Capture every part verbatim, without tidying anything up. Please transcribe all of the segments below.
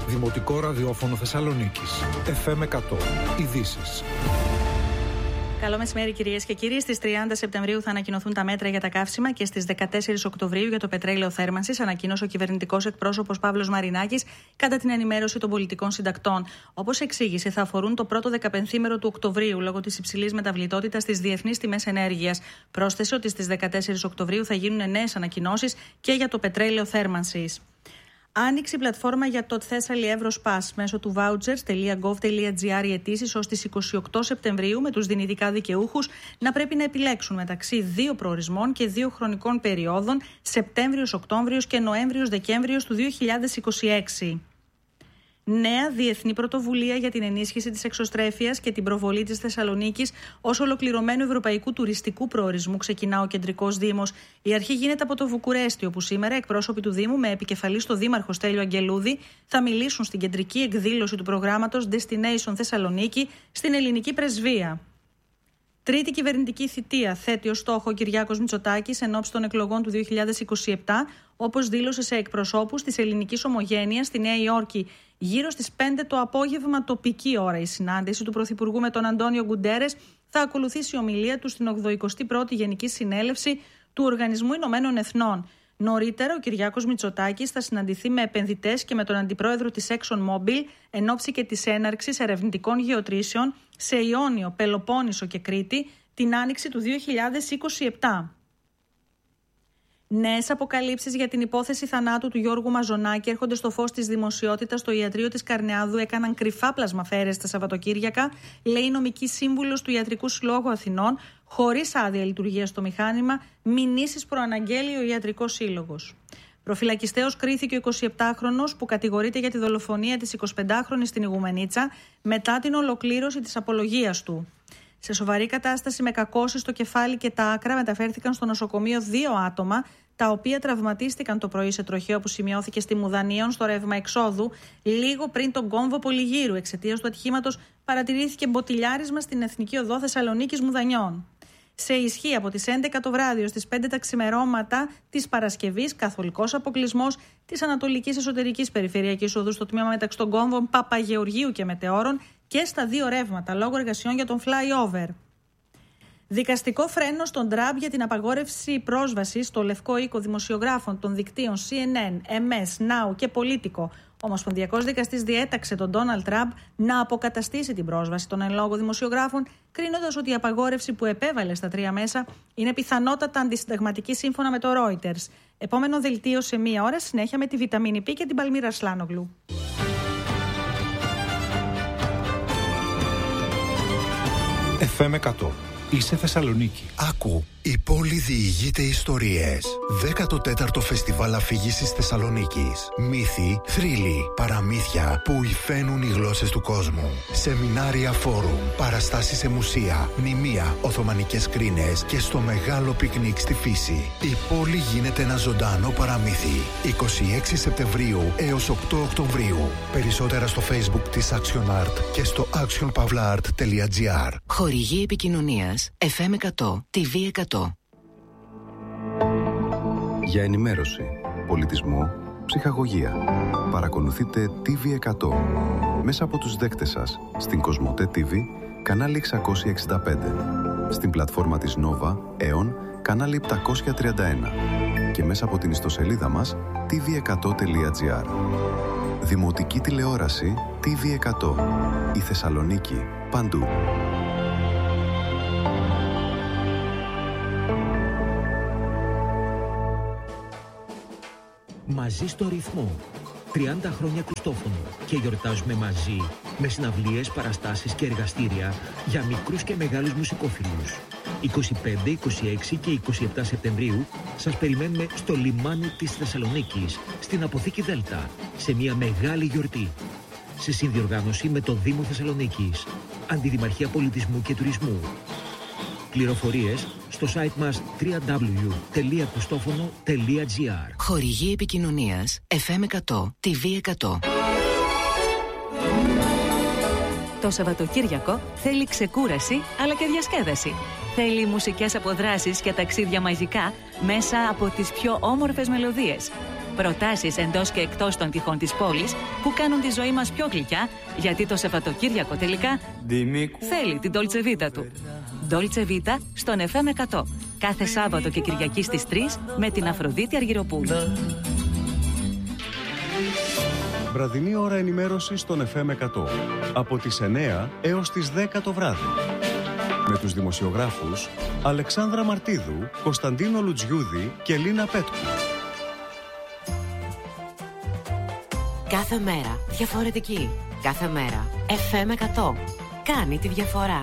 Δημοτικό ραδιόφωνο Θεσσαλονίκης. εφ εμ εκατό. Ειδήσεις. Καλό μεσημέρι, κυρίες και κύριοι. Στις τριάντα Σεπτεμβρίου θα ανακοινωθούν τα μέτρα για τα καύσιμα και στις δεκατέσσερις Οκτωβρίου για το πετρέλαιο θέρμανσης, ανακοίνωσε ο κυβερνητικός εκπρόσωπος Παύλος Μαρινάκης κατά την ενημέρωση των πολιτικών συντακτών. Όπως εξήγησε, θα αφορούν το πρώτο δεκαπενθήμερο του Οκτωβρίου λόγω της υψηλής μεταβλητότητας στις διεθνείς τιμές ενέργειας. Πρόσθεσε ότι στις δεκατέσσερις Οκτωβρίου θα γίνουν νέες ανακοινώσεις και για το πετρέλαιο θέρμανσης. Άνοιξε η πλατφόρμα για το Thessaly Europass μέσω του vouchers τελεία gov τελεία gr οι αιτήσεις ως τις είκοσι οκτώ Σεπτεμβρίου, με τους δυνητικά δικαιούχους να πρέπει να επιλέξουν μεταξύ δύο προορισμών και δύο χρονικών περιόδων, Σεπτέμβριος-Οκτώβριος και Νοέμβριος-Δεκέμβριος του δύο χιλιάδες είκοσι έξι. Νέα διεθνή πρωτοβουλία για την ενίσχυση της εξωστρέφειας και την προβολή της Θεσσαλονίκης ως ολοκληρωμένου ευρωπαϊκού τουριστικού προορισμού ξεκινά ο Κεντρικός Δήμος. Η αρχή γίνεται από το Βουκουρέστι, όπου σήμερα εκπρόσωποι του Δήμου, με επικεφαλή στο Δήμαρχο Στέλιο Αγγελούδη, θα μιλήσουν στην κεντρική εκδήλωση του προγράμματος Destination Θεσσαλονίκη στην Ελληνική Πρεσβεία. Τρίτη κυβερνητική θητεία θέτει ως στόχο ο Κυριάκος Μητσοτάκης ενόψει των εκλογών του δύο χιλιάδες είκοσι επτά, όπως δήλωσε σε εκπροσώπους της ελληνικής ομογένειας στη Νέα Υόρκη. Γύρω στις πέντε το απόγευμα τοπική ώρα η συνάντηση του Πρωθυπουργού με τον Αντώνιο Γκουντέρες θα ακολουθήσει η ομιλία του στην ογδοηκοστή πρώτη Γενική Συνέλευση του Οργανισμού Ηνωμένων Εθνών. Νωρίτερα, ο Κυριάκος Μητσοτάκης θα συναντηθεί με επενδυτές και με τον αντιπρόεδρο της ExxonMobil εν ώψη και της έναρξης ερευνητικών γεωτρήσεων σε Ιόνιο, Πελοπόννησο και Κρήτη την άνοιξη του δύο χιλιάδες είκοσι επτά. Νέες αποκαλύψεις για την υπόθεση θανάτου του Γιώργου Μαζονάκη έρχονται στο φως της δημοσιότητας. Στο ιατρείο της Καρνεάδου έκαναν κρυφά πλασμαφέρες τα Σαββατοκύριακα, λέει η νομική σύμβουλος του Ιατρικού Συλλόγου Αθηνών, χωρίς άδεια λειτουργία στο μηχάνημα, μηνύσεις προαναγγέλει ο Ιατρικός Σύλλογος. Προφυλακιστέως κρίθηκε ο εικοσιεπτάχρονος που κατηγορείται για τη δολοφονία της εικοσιπεντάχρονης στην Ιγουμενίτσα μετά την ολοκλήρωση της απολογίας του. Σε σοβαρή κατάσταση με κακώσεις στο κεφάλι και τα άκρα μεταφέρθηκαν στο νοσοκομείο δύο άτομα, τα οποία τραυματίστηκαν το πρωί σε τροχαίο που σημειώθηκε στη Μουδανίων στο ρεύμα εξόδου, λίγο πριν τον κόμβο Πολυγύρου. Εξαιτίας του ατυχήματος παρατηρήθηκε μποτιλιάρισμα στην Εθνική Οδό Θεσσαλονίκης Μουδανιών. Σε ισχύ από τις έντεκα το βράδυ ως τις πέντε τα ξημερώματα της Παρασκευής, καθολικός αποκλεισμός της Ανατολικής Εσωτερικής Περιφερειακής Οδού στο τμήμα μεταξύ των κόμβων Παπαγεωργίου και Μετεώρων και στα δύο ρεύματα λόγω εργασιών για τον flyover. Δικαστικό φρένο στον Τραμπ για την απαγόρευση πρόσβασης στο Λευκό Οίκο δημοσιογράφων των δικτύων σι εν εν, εμ ες, Now και Πολίτικο. Ο Ομοσπονδιακός Δικαστής διέταξε τον Ντόναλντ Τραμπ να αποκαταστήσει την πρόσβαση των εν λόγω δημοσιογράφων, κρίνοντας ότι η απαγόρευση που επέβαλε στα τρία μέσα είναι πιθανότατα αντισυνταγματική σύμφωνα με το Reuters. Επόμενο δελτίο σε μία ώρα, συνέχεια με τη Βιταμίνη Π και την Παλμύρα Σλάνογλου. εφ εμ εκατό. Είσαι Θεσσαλονίκη. Άκου, η πόλη διηγείται ιστορίες. δέκατο τέταρτο Φεστιβάλ Αφήγησης Θεσσαλονίκης. Μύθοι, θρύλοι, παραμύθια που υφαίνουν οι γλώσσες του κόσμου. Σεμινάρια, φόρουμ, παραστάσεις σε μουσεία, μνημεία, οθωμανικές κρίνες και στο μεγάλο πικνίκ στη φύση. Η πόλη γίνεται ένα ζωντανό παραμύθι. είκοσι έξι Σεπτεμβρίου έως οκτώ Οκτωβρίου. Περισσότερα στο Facebook της Action Art και στο action pavla art τελεία gr. Χορηγή επικοινωνίας εφ εμ εκατό, τι βι εκατό. Για ενημέρωση, πολιτισμό, ψυχαγωγία. Παρακολουθείτε τι βι εκατό μέσα από τους δέκτες σας στην Κοσμοτέ τι βι, κανάλι εξακόσια εξήντα πέντε, στην πλατφόρμα της Nova, Aeon, κανάλι επτακόσια τριάντα ένα και μέσα από την ιστοσελίδα μας τι βι εκατό τελεία gr. Δημοτική τηλεόραση τι βι εκατό. Η Θεσσαλονίκη παντού. Μαζί στο ρυθμό. τριάντα χρόνια Χριστόφωνο και γιορτάζουμε μαζί με συναυλίες, παραστάσεις και εργαστήρια για μικρούς και μεγάλους μουσικόφιλους. είκοσι πέντε, είκοσι έξι και είκοσι επτά Σεπτεμβρίου σας περιμένουμε στο λιμάνι της Θεσσαλονίκης, στην Αποθήκη Δέλτα, σε μια μεγάλη γιορτή. Σε συνδιοργάνωση με το Δήμο Θεσσαλονίκης, Αντιδημαρχία Πολιτισμού και Τουρισμού. Πληροφορίες στο site μας double-u double-u double-u τελεία κουστόφωνο τελεία gr. Χορηγή επικοινωνίας εφ εμ εκατό, τι βι εκατό. Το Σαββατοκύριακο θέλει ξεκούραση αλλά και διασκέδαση. Θέλει μουσικές αποδράσεις και ταξίδια μαγικά μέσα από τις πιο όμορφες μελωδίες. Προτάσεις εντός και εκτός των τυχών της πόλης που κάνουν τη ζωή μας πιο γλυκιά, γιατί το Σαββατοκύριακο τελικά θέλει την Dolce Vita του. Dolce Vita στον εφ εμ εκατό. Κάθε Σάββατο και Κυριακή στις τρεις με την Αφροδίτη Αργυροπούλου. Βραδινή ώρα ενημέρωσης στον εφ εμ εκατό. Από τις εννιά έως τις δέκα το βράδυ. Με τους δημοσιογράφους Αλεξάνδρα Μαρτίδου, Κωνσταντίνο Λουτζιούδη και Λίνα Πέτκου. Κάθε μέρα διαφορετική. Κάθε μέρα εφ εμ εκατό. Κάνει τη διαφορά.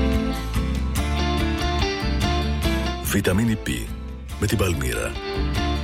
Βιταμίνη Π με την Παλμύρα.